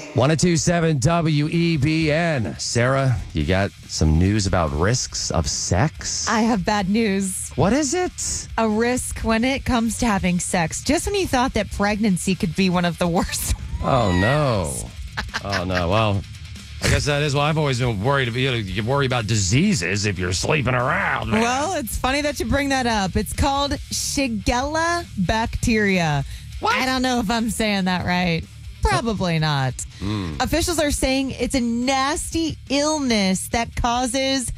1027 WEBN. Sarah, you got some news about risks of sex? I have bad news. What is it? A risk when it comes to having sex. Just when you thought that pregnancy could be one of the worst. Oh, no. Oh, no. Well, I guess that is why I've always been worried. You worry about diseases if you're sleeping around, man. Well, it's funny that you bring that up. It's called Shigella bacteria. What? I don't know if I'm saying that right. Probably not. Officials are saying it's a nasty illness that causes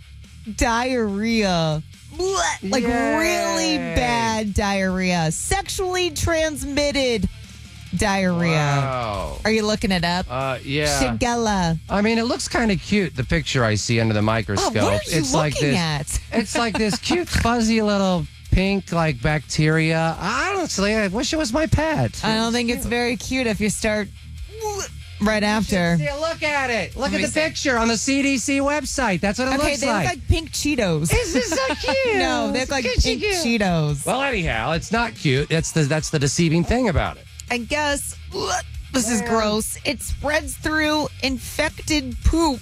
diarrhea. Like really bad diarrhea. Sexually transmitted diarrhea. Wow. Are you looking it up? Yeah. Shigella. I mean, it looks kind of cute, the picture I see under the microscope. Oh, what are you looking at? It's like this cute, fuzzy little pink, like, bacteria. Honestly, I wish it was my pet. I don't think it's very cute if you start right after. See, look at it. Look Let at me the see. picture on the CDC website. That's what it Okay, looks they like. look like pink Cheetos. This is so cute. No, they look like pink Cheetos. Well, anyhow, it's not cute. That's the deceiving thing about it. I guess this is gross. It spreads through infected poop.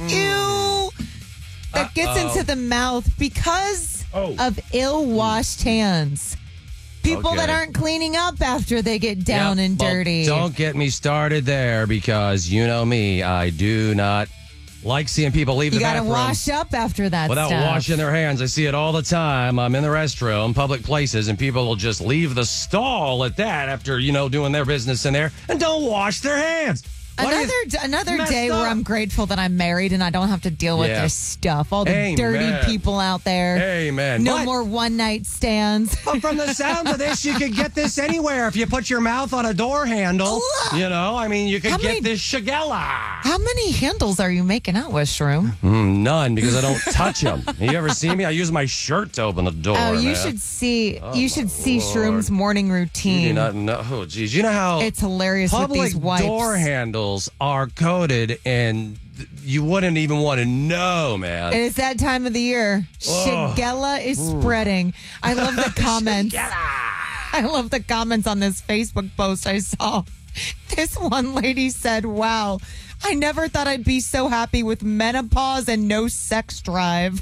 Ew. That gets into the mouth because of ill-washed hands. People that aren't cleaning up after they get down and dirty. Well, don't get me started there because you know me. I do not like seeing people leave You the got to bathroom wash up after that without stuff. washing their hands. I see it all the time. I'm in the restroom, public places, and people will just leave the stall at that after, doing their business in there and don't wash their hands. Another Messed day up. where I'm grateful that I'm married and I don't have to deal with this stuff. All the dirty people out there. Amen. No more one-night stands. But from the sounds of this, you could get this anywhere. If you put your mouth on a door handle, you could get this Shigella. How many handles are you making out with, Shroom? None, because I don't touch them. You ever see me? I use my shirt to open the door. Oh, you man. should see. You should see Lord. Shroom's morning You routine. do not know. Oh, geez. You know how It's hilarious with public these wipes. door handles are coated, and you wouldn't even want to know, man. And it's that time of the year. Shigella is spreading. I love the comments. I love the comments on this Facebook post I saw. This one lady said, "Wow, I never thought I'd be so happy with menopause and no sex drive."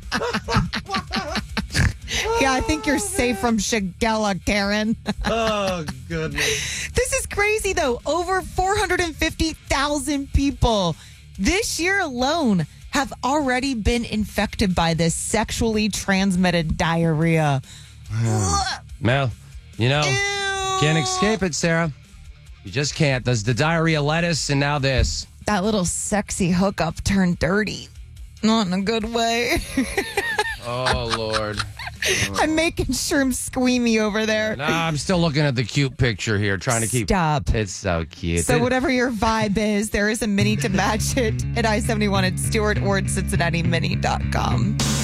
Yeah, I think you're safe from Shigella, Karen. Oh, goodness. This is crazy, though. Over 450,000 people this year alone have already been infected by this sexually transmitted diarrhea. Well, can't escape it, Sarah. You just can't. There's the diarrhea lettuce, and now this. That little sexy hookup turned dirty. Not in a good way. Oh, Lord. I'm making sure I'm squeamy over there. Nah, I'm still looking at the cute picture here, trying to keep. Stop. It's so cute. So whatever your vibe is, there is a mini to match it at I-71 at Stewart or at CincinnatiMini.com.